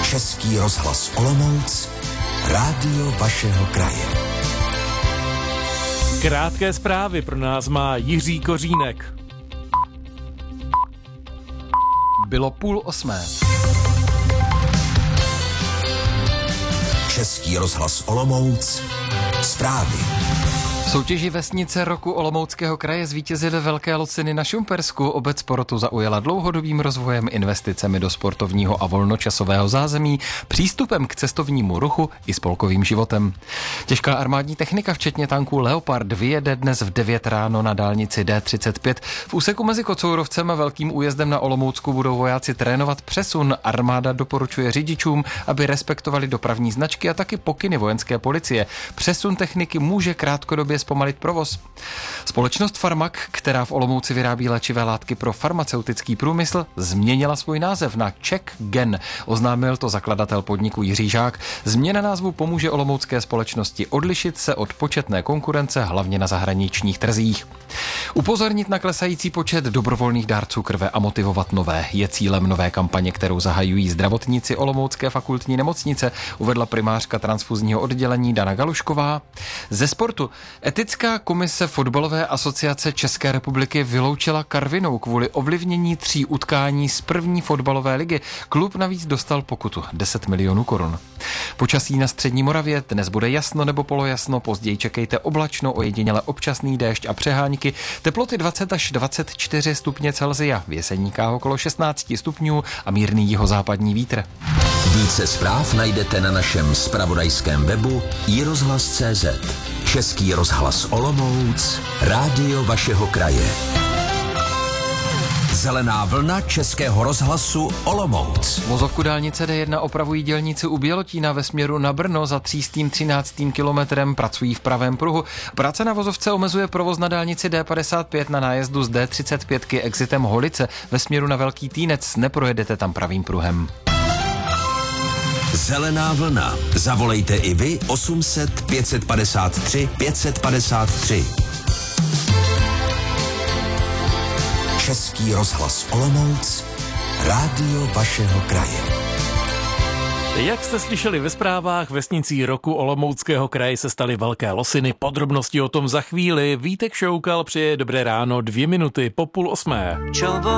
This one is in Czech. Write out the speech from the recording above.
Český rozhlas Olomouc, rádio vašeho kraje. Krátké zprávy pro nás má Jiří Kořínek. Bylo 7:30. Český rozhlas Olomouc, zprávy. V soutěži Vesnice roku Olomouckého kraje zvítězily velké lociny na Šumpersku. Obec porotu zaujala dlouhodobým rozvojem, investicemi do sportovního a volnočasového zázemí, přístupem k cestovnímu ruchu i spolkovým životem. Těžká armádní technika, včetně tanků Leopard, vyjede dnes v 9 ráno na dálnici D35. V úseku mezi Kocourovcem a Velkým Újezdem na Olomoucku budou vojáci trénovat přesun. Armáda doporučuje řidičům, aby respektovali dopravní značky a taky pokyny vojenské policie. Přesun techniky může krátkodobě zpomalit provoz. Společnost Farmak, která v Olomouci vyrábí léčivé látky pro farmaceutický průmysl, změnila svůj název na Czech Gen. Oznámil to zakladatel podniku Jiří Žák. Změna názvu pomůže olomoucké společnosti odlišit se od početné konkurence, hlavně na zahraničních trzích. Upozornit na klesající počet dobrovolných dárců krve a motivovat nové je cílem nové kampaně, kterou zahajují zdravotníci Olomoucké fakultní nemocnice, uvedla primářka transfuzního oddělení Dana Galušková. Ze sportu. Etická komise Fotbalové asociace České republiky vyloučila Karvinou kvůli ovlivnění 3 utkání z první fotbalové ligy. Klub navíc dostal pokutu 10 milionů korun. Počasí na střední Moravě dnes bude jasno nebo polojasno, později čekejte oblačno, ojediněle občasný déšť a přehánky. Teploty 20 až 24 stupně Celsia, v Jeseníkách okolo 16 stupňů a mírný jihozápadní vítr. Více zpráv najdete na našem zpravodajském webu iRozhlas.cz. Český rozhlas Olomouc, rádio vašeho kraje. Zelená vlna Českého rozhlasu Olomouc. Vozovku dálnice D1 opravují dělníci u Bělotína ve směru na Brno. Za 13. kilometrem pracují v pravém pruhu. Práce na vozovce omezuje provoz na dálnici D55 na nájezdu z D35 exitem Holice ve směru na Velký Týnec. Neprojedete tam pravým pruhem. Zelená vlna. Zavolejte i vy 800 553 553. Český rozhlas Olomouc, rádio vašeho kraje. Jak jste slyšeli ve zprávách, vesnicí roku Olomouckého kraje se staly velké losiny. Podrobnosti o tom za chvíli. Vítek Šoukal přeje dobré ráno, 2 minuty po 7:30.